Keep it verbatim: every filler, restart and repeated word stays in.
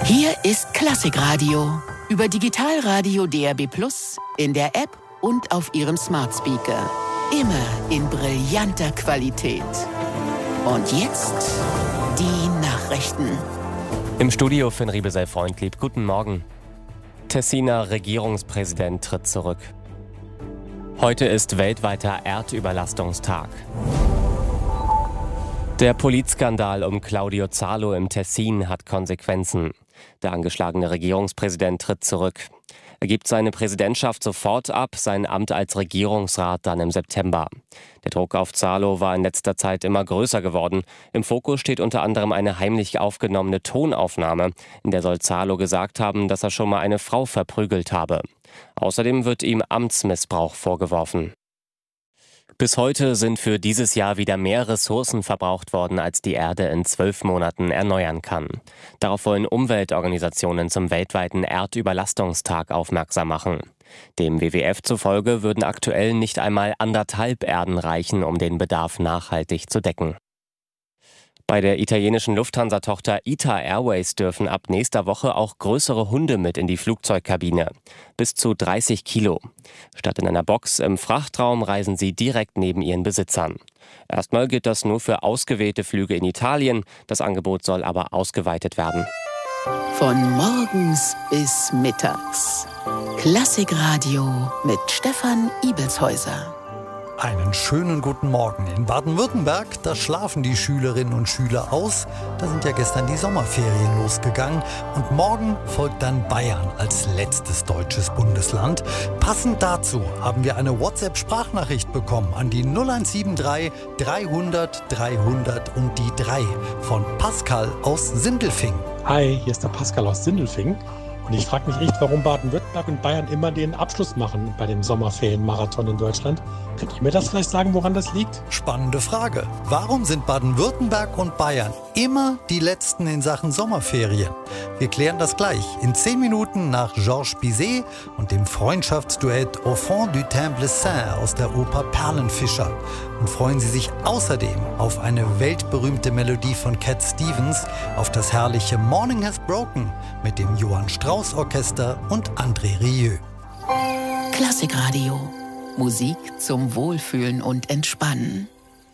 Hier ist Klassikradio über Digitalradio D R B Plus, in der App und auf Ihrem Smart Speaker. Immer in brillanter Qualität. Und jetzt die Nachrichten. Im Studio Finn Riebesell-Freundlieb. Guten Morgen. Tessiner Regierungspräsident tritt zurück. Heute ist weltweiter Erdüberlastungstag. Der Polizskandal um Claudio Zalo im Tessin hat Konsequenzen. Der angeschlagene Regierungspräsident tritt zurück. Er gibt seine Präsidentschaft sofort ab, sein Amt als Regierungsrat dann im September. Der Druck auf Zalo war in letzter Zeit immer größer geworden. Im Fokus steht unter anderem eine heimlich aufgenommene Tonaufnahme, in der soll Zalo gesagt haben, dass er schon mal eine Frau verprügelt habe. Außerdem wird ihm Amtsmissbrauch vorgeworfen. Bis heute sind für dieses Jahr wieder mehr Ressourcen verbraucht worden, als die Erde in zwölf Monaten erneuern kann. Darauf wollen Umweltorganisationen zum weltweiten Erdüberlastungstag aufmerksam machen. Dem W W F zufolge würden aktuell nicht einmal anderthalb Erden reichen, um den Bedarf nachhaltig zu decken. Bei der italienischen Lufthansa-Tochter I T A Airways dürfen ab nächster Woche auch größere Hunde mit in die Flugzeugkabine. Bis zu dreißig Kilo. Statt in einer Box im Frachtraum reisen sie direkt neben ihren Besitzern. Erstmal gilt das nur für ausgewählte Flüge in Italien. Das Angebot soll aber ausgeweitet werden. Von morgens bis mittags. Klassikradio mit Stefan Ibelshäuser. Einen schönen guten Morgen. In Baden-Württemberg, da schlafen die Schülerinnen und Schüler aus. Da sind ja gestern die Sommerferien losgegangen. Und morgen folgt dann Bayern als letztes deutsches Bundesland. Passend dazu haben wir eine WhatsApp-Sprachnachricht bekommen an die null eins sieben drei dreihundert dreihundert und die drei von Pascal aus Sindelfing. Hi, hier ist der Pascal aus Sindelfing. Und ich frage mich echt, warum Baden-Württemberg und Bayern immer den Abschluss machen bei dem Sommerferienmarathon in Deutschland. Könnt ihr mir das vielleicht sagen, woran das liegt? Spannende Frage. Warum sind Baden-Württemberg und Bayern immer die Letzten in Sachen Sommerferien? Wir klären das gleich in zehn Minuten nach Georges Bizet und dem Freundschaftsduett Au fond du Temple Saint aus der Oper Perlenfischer. Und freuen Sie sich außerdem auf eine weltberühmte Melodie von Cat Stevens, auf das herrliche Morning Has Broken mit dem Johann Strauss Orchester und André Rieu. Klassikradio. Musik zum Wohlfühlen und Entspannen.